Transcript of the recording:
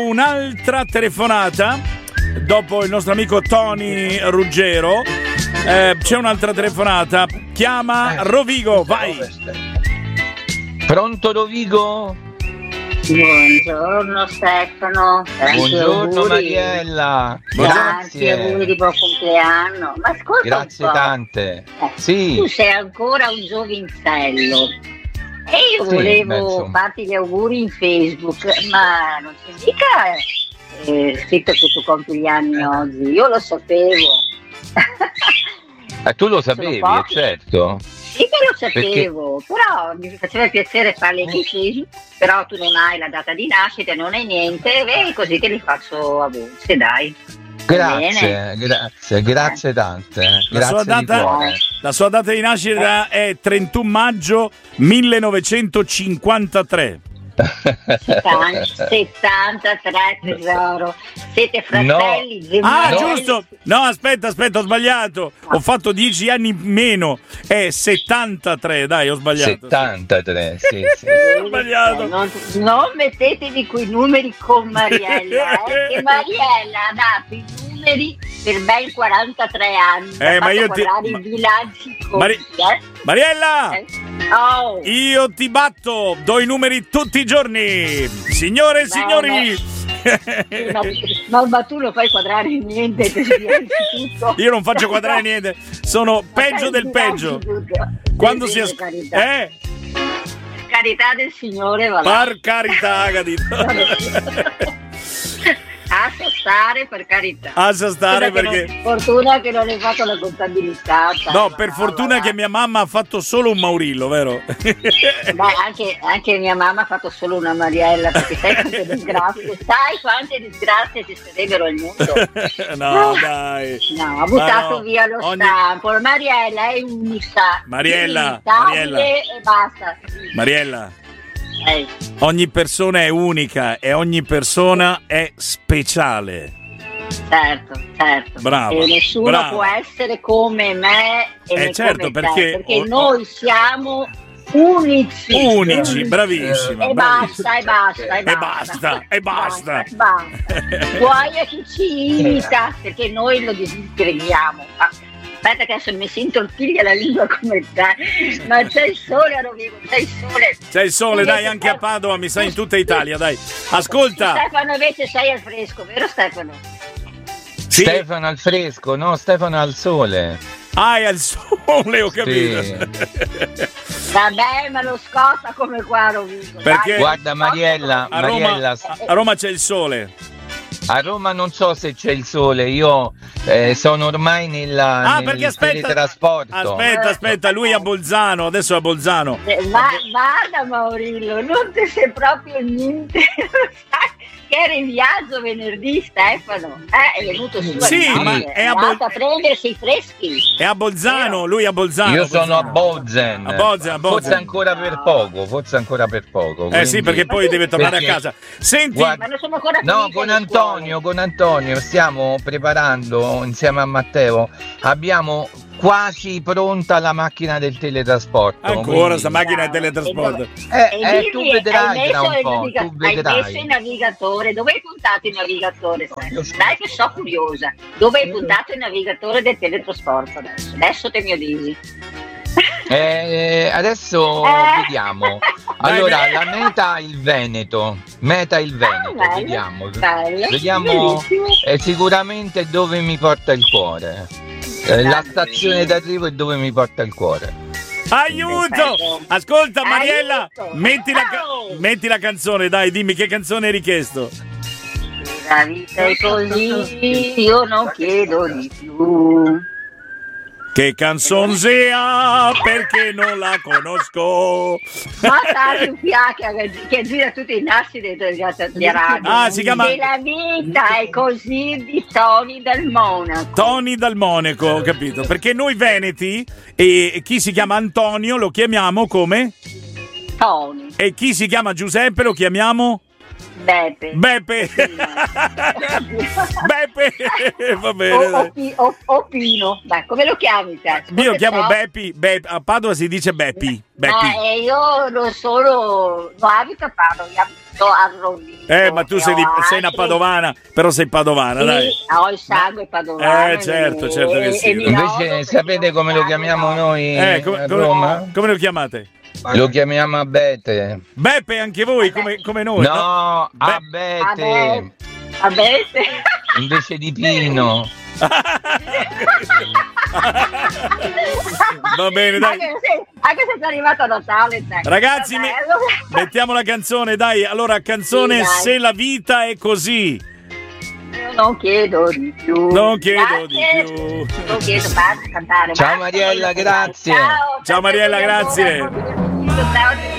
un'altra telefonata dopo il nostro amico Tony Ruggero. C'è un'altra telefonata. Chiama Rovigo, vai. Pronto Rovigo? Buongiorno Stefano. Buongiorno Mariella. Grazie, auguri di buon compleanno. Ma ascolta, grazie tante. Sì. Tu sei ancora un giovincello e io volevo farti gli auguri in Facebook, ma non si dica scritto che tu compi gli anni oggi. Io lo sapevo. Tu lo sapevi, certo. Sì che lo sapevo, però mi faceva piacere farle in Facebook, però tu non hai la data di nascita, non hai niente, e così te li faccio a voce, dai. Grazie tante. La sua data di nascita è 31 maggio 1953. 73 tesoro. Siete fratelli gemelli? Giusto. No, aspetta, ho sbagliato. Ho fatto 10 anni meno. È 73, dai, ho sbagliato. 73, sì. Ho sbagliato. Non mettetevi quei numeri con Mariella, che Mariella ha dato i numeri per ben 43 anni. Ma io i bilanci Mariella! Io ti batto, do i numeri tutti i giorni. Signore e signori. Ma tu non fai quadrare niente, tutto. Io non faccio quadrare niente, sono peggio del peggio. Quando si carità del Signore, va là. Per carità, capito? Lascia stare, per carità. Lascia stare perché fortuna che non hai fatto la contabilità. No, per fortuna che mia mamma ha fatto solo un Maurillo, vero? Beh, anche mia mamma ha fatto solo una Mariella, perché sai quante disgrazie ci sarebbero al mondo. No, dai. No, ha buttato via lo stampo. La Mariella è unica. Mariella. E basta. Mariella. Ogni persona è unica e ogni persona è speciale. Certo. Bravo. E nessuno può essere come me e certo, come te, perché noi siamo unici, bravissima. Basta. Guai a chi ci imita, perché noi lo disgreghiamo. Aspetta che adesso mi sento il figlio alla lingua come te, ma c'è il sole a Rovigo, c'è il sole, dai, anche a Padova, mi sa in tutta Italia, dai. Ascolta. Stefano invece sei al fresco, vero Stefano? Sì. Stefano al fresco, no, Stefano al sole. È al sole, ho capito. Sì. Vabbè, ma lo scotta come qua a Rovigo. Perché? Guarda Mariella, a Roma c'è il sole. A Roma non so se c'è il sole, io sono ormai nel teletrasporto. Aspetta, lui è a Bolzano, adesso è a Bolzano. Guarda Maurillo, non ti sei proprio niente, che era in viaggio venerdì Stefano, è venuto su ma è a prendersi i freschi. È a Bolzano, lui è a Bolzano. Io sono a Bozen. Forse ancora per poco. Sì, perché poi deve tornare a casa. Senti, ma non sono ancora con Antonio stiamo preparando insieme a Matteo, abbiamo quasi pronta la macchina del teletrasporto. Ancora sta macchina del teletrasporto. Tu vedrai tra un po'. Hai messo il navigatore. Dove hai puntato il navigatore? Dai che sono curiosa. Dove hai puntato il navigatore del teletrasporto adesso te mi avvisi. Adesso vediamo. Allora, la meta il Veneto. Vediamo. Vediamo sicuramente dove mi porta il cuore. La stazione d'arrivo è dove mi porta il cuore. Aiuto! Ascolta Mariella, metti la canzone, dai, dimmi che canzone hai richiesto. La vita è così, io non chiedo di più. Che canzone sia, perché non la conosco. Ma sai un fiacca che gira tutti i nassi di radio. Si chiama E la vita è così di Tony Dal Monaco. Tony Dal Monaco, ho capito. Perché noi veneti e chi si chiama Antonio lo chiamiamo come? Tony. E chi si chiama Giuseppe lo chiamiamo? Beppe. Beppe. Beppe. Va bene. O Pino. Dai, come lo chiami te? Io lo chiamo Beppi. A Padova si dice Beppi. Io non abito a Padova, io abito a Rovigo. Ma tu sei una padovana, però sei padovana, sì, dai. Ho il sangue padovano. Certo che sì. Invece sapete come lo chiamiamo noi a Roma? Come lo chiamate? Lo chiamiamo Abete. Beppe anche voi, come noi? No, Abete. Abete. Invece di Pino. Va bene, dai. Anche se sei arrivato a Natale, dai. Ragazzi, mettiamo la canzone, dai. Allora, canzone, sì, Se la vita è così. Io non chiedo di più. Non chiedo, basta cantare. Ciao Mariella, grazie. Ciao Mariella, grazie. Ciao.